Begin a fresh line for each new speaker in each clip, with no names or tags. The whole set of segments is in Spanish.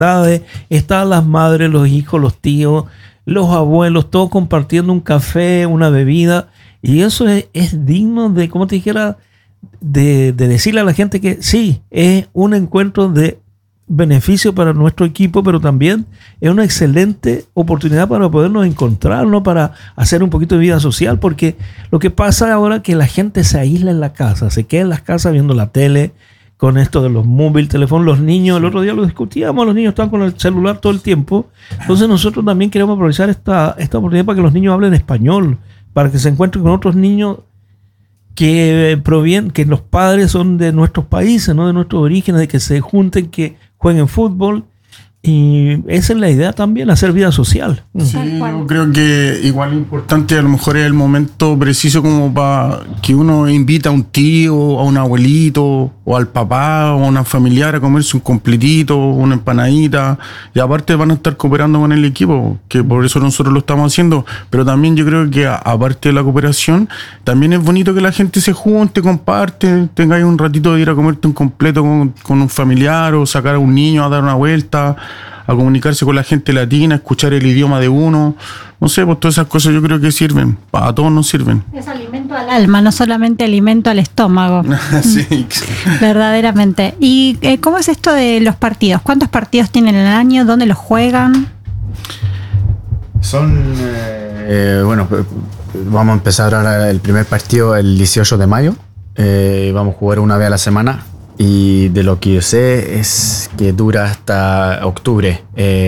están las madres, los hijos, los tíos, los abuelos, todos compartiendo un café, una bebida, y eso es digno de, como te dijera, de decirle a la gente que sí, es un encuentro de beneficio para nuestro equipo, pero también es una excelente oportunidad para podernos encontrar, ¿no? Para hacer un poquito de vida social, porque lo que pasa ahora es que la gente se aísla en la casa, se queda en las casas viendo la tele, con esto de los móviles, teléfonos, los niños, el otro día lo discutíamos, los niños están con el celular todo el tiempo, entonces nosotros también queremos aprovechar esta oportunidad para que los niños hablen español, para que se encuentren con otros niños que los padres son de nuestros países, no de nuestros orígenes, de que se junten, que jueguen fútbol, y esa es la idea también, hacer vida social.
Sí, yo creo que igual importante, a lo mejor es el momento preciso como para que uno invita a un tío, a un abuelito, o al papá, o a una familiar a comerse un completito, una empanadita, y aparte van a estar cooperando con el equipo, que por eso nosotros lo estamos haciendo, pero también yo creo que aparte de la cooperación, también es bonito que la gente se junte, comparte, tengáis un ratito de ir a comerte un completo con un familiar, o sacar a un niño a dar una vuelta, a comunicarse con la gente latina, escuchar el idioma de uno, no sé, pues todas esas cosas yo creo que sirven, a todos nos sirven.
Es alimento al alma, no solamente alimento al estómago.
Sí.
Verdaderamente. ¿Y cómo es esto de los partidos? ¿Cuántos partidos tienen en el año? ¿Dónde los juegan?
Son, bueno, vamos a empezar ahora el primer partido el 18 de mayo, vamos a jugar una vez a la semana. Y de lo que yo sé es que dura hasta octubre.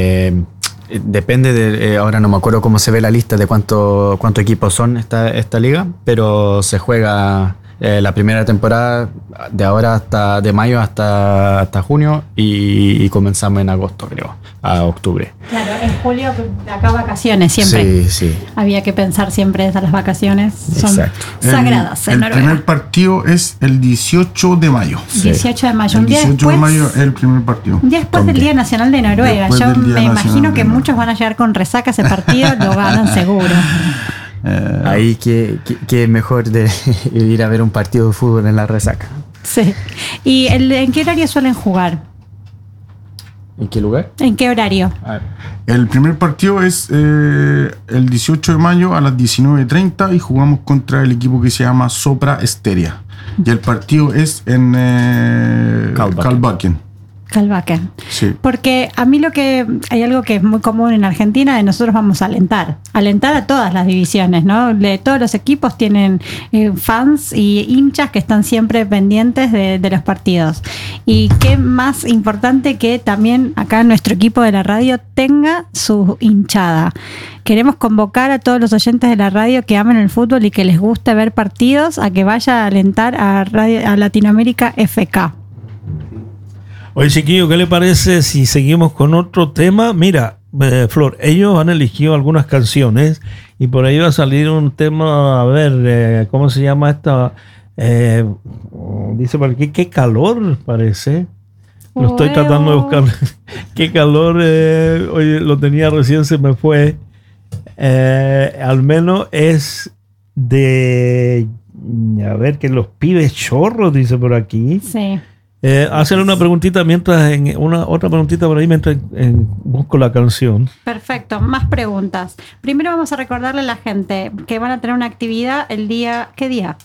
Depende de... ahora no me acuerdo cómo se ve la lista de cuántos equipos son esta liga, pero se juega la primera temporada de ahora de mayo hasta junio y comenzamos en agosto, creo, a octubre.
Claro, en julio acá vacaciones siempre.
Sí.
Había que pensar siempre en las vacaciones. Son
Exacto.
sagradas en Noruega.
El primer partido es el 18 de mayo.
18 de mayo.
El
Un día
18
después,
de mayo es el primer partido.
un día después del Día Nacional de Noruega.
Después
Yo
del Día
me
Nacional
imagino que
de Noruega.
muchos van a llegar con resaca ese partido, lo ganan seguro.
Ahí que mejor de ir a ver un partido de fútbol en la resaca.
Sí. ¿Y en qué horario suelen jugar?
¿En qué lugar?
¿En qué horario?
El primer partido es el 18 de mayo a las 19:30 y jugamos contra el equipo que se llama Sopra Steria. Y el partido es en Kalbakken.
Kalbakken.
Sí.
Porque a mí hay algo que es muy común en Argentina, de nosotros vamos a alentar a todas las divisiones, ¿no? Todos los equipos tienen fans y hinchas que están siempre pendientes de los partidos. Y qué más importante que también acá nuestro equipo de la radio tenga su hinchada. Queremos convocar a todos los oyentes de la radio que amen el fútbol y que les guste ver partidos a que vaya a alentar a Latinoamérica FK.
Oye, chiquillo, ¿qué le parece si seguimos con otro tema? Mira, Flor, ellos han elegido algunas canciones y por ahí va a salir un tema, a ver, ¿cómo se llama esta? Dice por aquí, qué calor parece. Lo estoy tratando de buscar. Qué calor, oye, lo tenía recién, se me fue. Al menos es de, a ver, que los pibes chorros, dice por aquí.
Sí.
Hacerle una preguntita otra preguntita por ahí mientras busco la canción.
Perfecto, más preguntas. Primero vamos a recordarle a la gente que van a tener una actividad el día, ¿qué día?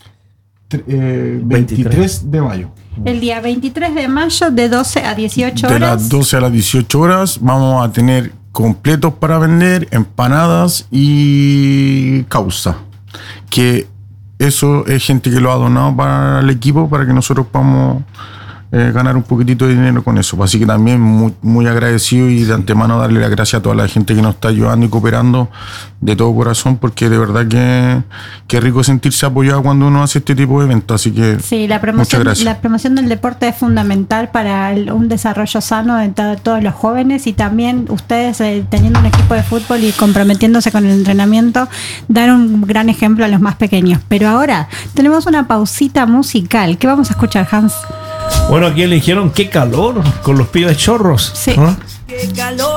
23 de mayo.
El día 23 de mayo de 12 a 18 horas.
De las 12 a las 18 horas vamos a tener completos para vender, empanadas y causa. Que eso es gente que lo ha donado para el equipo para que nosotros podamos ganar un poquitito de dinero con eso. Así que también muy agradecido y de antemano darle las gracias a toda la gente que nos está ayudando y cooperando de todo corazón, porque de verdad que rico sentirse apoyado cuando uno hace este tipo de eventos. Así que
sí,
muchas gracias.
La promoción del deporte es fundamental para un desarrollo sano de todos los jóvenes, y también ustedes teniendo un equipo de fútbol y comprometiéndose con el entrenamiento, dar un gran ejemplo a los más pequeños. Pero ahora tenemos una pausita musical. ¿Qué vamos a escuchar, Hans?
Bueno, aquí eligieron Qué calor con los pibes chorros.
Sí.
¿Ah?
Qué calor.